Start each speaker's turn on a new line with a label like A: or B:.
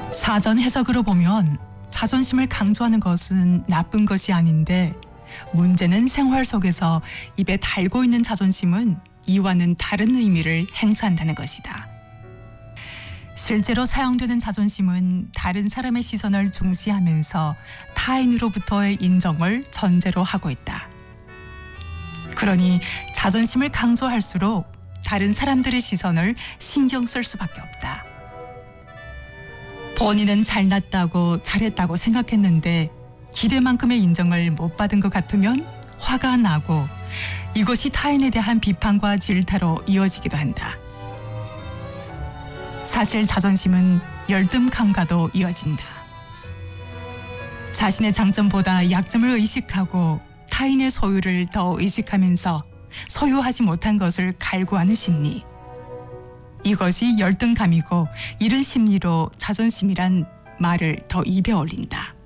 A: 사전 해석으로 보면 자존심을 강조하는 것은 나쁜 것이 아닌데, 문제는 생활 속에서 입에 달고 있는 자존심은 이와는 다른 의미를 행사한다는 것이다. 실제로 사용되는 자존심은 다른 사람의 시선을 중시하면서 타인으로부터의 인정을 전제로 하고 있다. 그러니 자존심을 강조할수록 다른 사람들의 시선을 신경 쓸 수밖에 없다. 본인은 잘났다고 잘했다고 생각했는데 기대만큼의 인정을 못 받은 것 같으면 화가 나고, 이것이 타인에 대한 비판과 질타로 이어지기도 한다. 사실 자존심은 열등감과도 이어진다. 자신의 장점보다 약점을 의식하고 타인의 소유를 더 의식하면서 소유하지 못한 것을 갈구하는 심리. 이것이 열등감이고, 이런 심리로 자존심이란 말을 더 입에 올린다.